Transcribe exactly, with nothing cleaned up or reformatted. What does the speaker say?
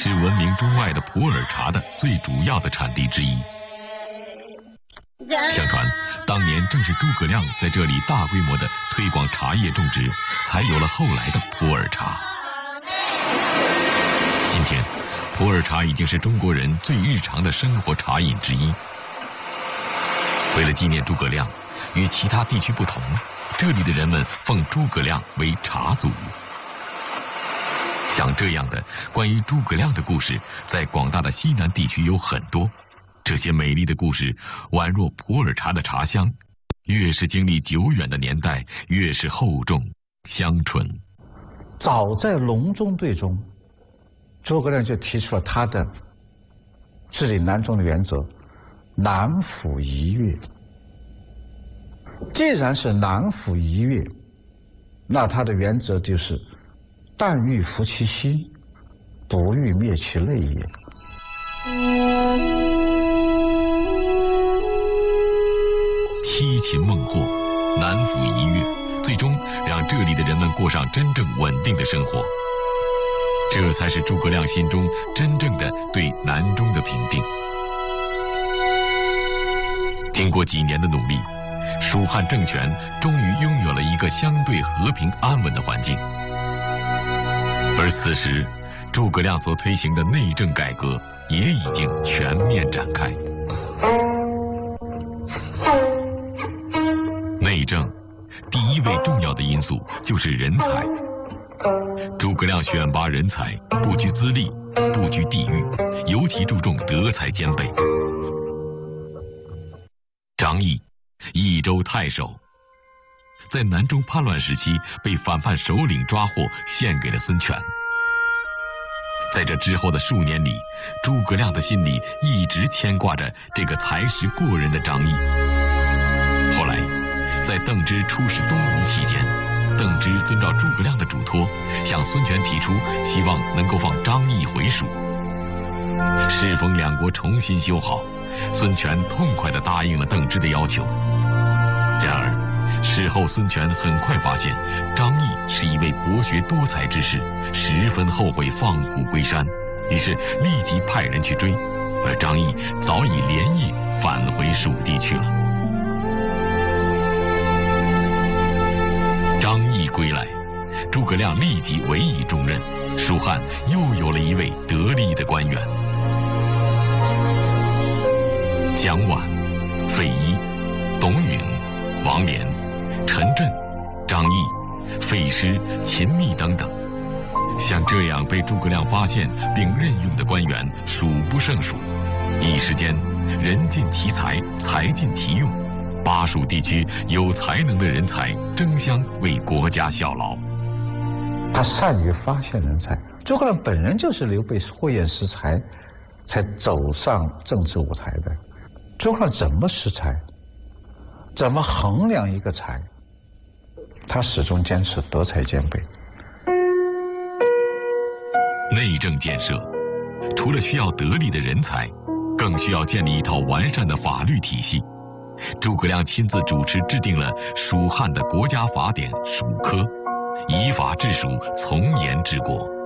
是闻名中外的普洱茶的最主要的产地之一。相传，当年正是诸葛亮在这里大规模的推广茶叶种植，才有了后来的普洱茶。今天，普洱茶已经是中国人最日常的生活茶饮之一。为了纪念诸葛亮，与其他地区不同，这里的人们奉诸葛亮为茶祖。像这样的关于诸葛亮的故事，在广大的西南地区有很多。这些美丽的故事，宛若普洱茶的茶香，越是经历久远的年代，越是厚重香醇。 早在隆中对中，诸葛亮就提出了他的治理南中的原则：南抚夷越。既然是南抚夷越，那他的原则就是但欲服其心，不欲灭其类也。 七擒孟获，南抚夷越，最终让这里的人们过上真正稳定的生活。这才是诸葛亮心中真正的对南中的平定。经过几年的努力，蜀汉政权终于拥有了一个相对和平安稳的环境。而此时，诸葛亮所推行的内政改革也已经全面展开。内政第一位重要的因素就是人才。诸葛亮选拔人才不拘资历，不拘地域，尤其注重德才兼备。张翼，益州太守，在南中叛乱时期被反叛首领抓获，献给了孙权。在这之后的数年里，诸葛亮的心里一直牵挂着这个才识过人的张翼。后来，在邓芝出使东吴期间，邓芝遵照诸葛亮的嘱托，向孙权提出希望能够放张翼回蜀。适逢两国重新修好，孙权痛快地答应了邓芝的要求。然而，事后孙权很快发现张翼是一位博学多才之士，十分后悔放虎归山，于是立即派人去追，而张翼早已连夜返回蜀地去了。张翼归来，诸葛亮立即委以重任，蜀汉又有了一位得力的官员。蒋琬、费祎、董允、王连、陈震、张翼、费诗、秦密等等，像这样被诸葛亮发现并任用的官员数不胜数。一时间，人尽其才，才尽其用，巴蜀地区有才能的人才争相为国家效劳。 他善于发现人才，诸葛亮本人就是刘备慧眼识才，才走上政治舞台的。诸葛亮怎么识才？怎么衡量一个才？他始终坚持德才兼备。 内政建设除了需要得力的人才，更需要建立一套完善的法律体系。诸葛亮亲自主持制定了蜀汉的国家法典《蜀科》，以法治蜀，从严治国。